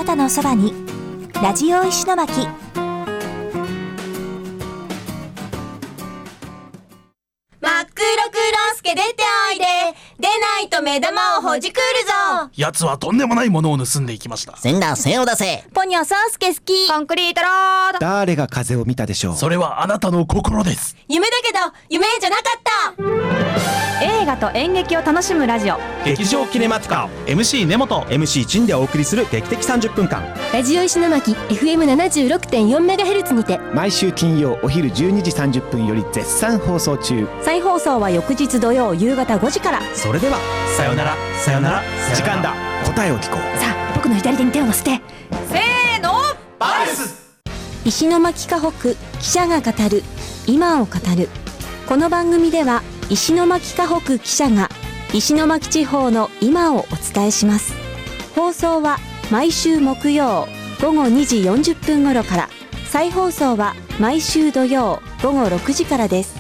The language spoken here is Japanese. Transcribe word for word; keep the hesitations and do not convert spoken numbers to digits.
たのそばに。ラジオ石巻。 真っ黒クロスケ出ておいで。出ないと目玉をほじくるぞ。 奴はとんでもないものを盗んでいきました。 せんだせんを出せ。 ポニョソースケ好き。コンクリートロード。 誰が風を見たでしょう。 それはあなたの心です。 夢だけど夢じゃなかった。 映画と演劇を楽しむラジオ、 劇場キネマティカ。 エムシー 根本 エムシー 陳でお送りする劇的さんじゅっぷんかん。 ラジオ石巻 エフエムななじゅうろくてんよんメガヘルツ にて毎週金曜お昼じゅうにじさんじゅっぷんより絶賛放送中。 再放送は翌日土曜夕方ごじから。 それではさよならさよなら。 時間だ。答えを聞こう。 さあ僕の左手に手を乗せて。 せーの。 バルス。 石巻河北記者が語る今を語る。この番組では石巻河北記者が石巻地方の今をお伝えします。放送は毎週木曜ごごにじよんじゅっぷん頃から、再放送は毎週土曜ごごろくじからです。